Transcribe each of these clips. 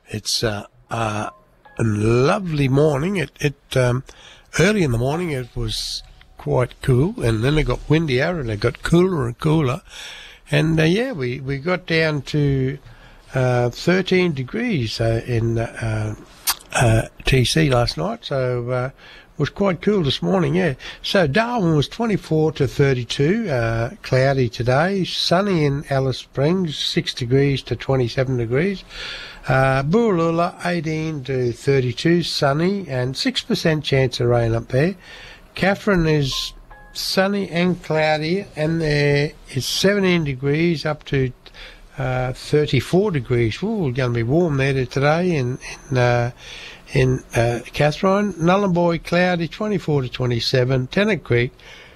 It's a lovely morning. Early in the morning it was quite cool, and then it got windier and it got cooler and cooler. And we got down to 13 degrees in TC last night, so it was quite cool this morning, yeah. So Darwin was 24 to 32, cloudy today. Sunny in Alice Springs, 6 degrees to 27 degrees. Boorloola, 18 to 32, sunny, and 6% chance of rain up there. Katherine is sunny and cloudy, and there is 17 degrees up to 34 degrees. Ooh, it's going to be warm there today in Katherine. Nullarbor, cloudy, 24 to 27. Tennant Creek,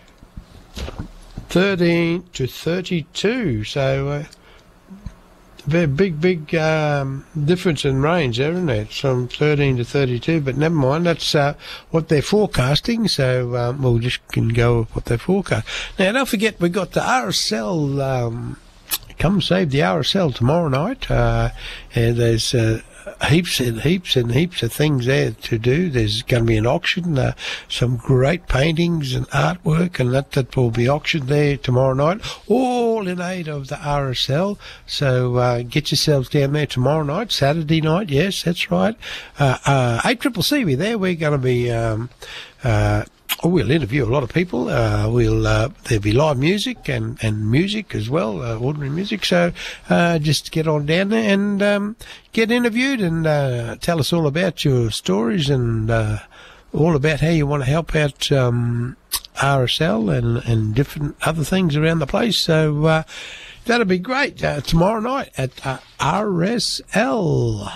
13 to 32. So very big difference in range there, isn't it? From 13 to 32, but never mind. That's what they're forecasting, so we'll just can go with what they forecast. Now, don't forget, we got the RSL. Come save the RSL tomorrow night. There's heaps and heaps of things there to do. There's going to be an auction, some great paintings and artwork, and that will be auctioned there tomorrow night, all in aid of the RSL. So get yourselves down there tomorrow night, Saturday night. Yes, that's right. 8CCC be there. We're going to be we'll interview a lot of people. There'll be live music and music as well, ordinary music. So just get on down there and get interviewed and tell us all about your stories and all about how you want to help out RSL and different other things around the place. So that'll be great tomorrow night at RSL.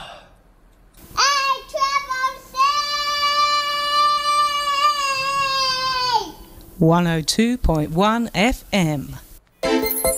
102.1 FM.